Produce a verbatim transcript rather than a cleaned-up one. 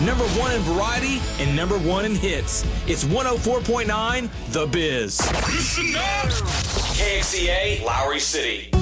number one in variety and number one in hits. It's one oh four point nine The Biz. K X E A, Lowry City.